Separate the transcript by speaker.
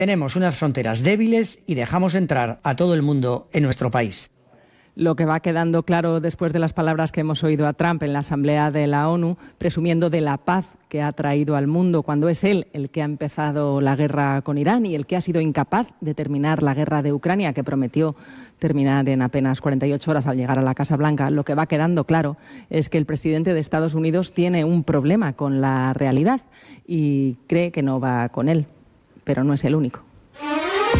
Speaker 1: Tenemos unas fronteras débiles y dejamos entrar a todo el mundo en nuestro país.
Speaker 2: Lo que va quedando claro después de las palabras que hemos oído a Trump en la Asamblea de la ONU, presumiendo de la paz que ha traído al mundo, cuando es él el que ha empezado la guerra con Irán y el que ha sido incapaz de terminar la guerra de Ucrania, que prometió terminar en apenas 48 horas al llegar a la Casa Blanca. Lo que va quedando claro es que el presidente de Estados Unidos tiene un problema con la realidad y cree que no va con él, pero no es el único.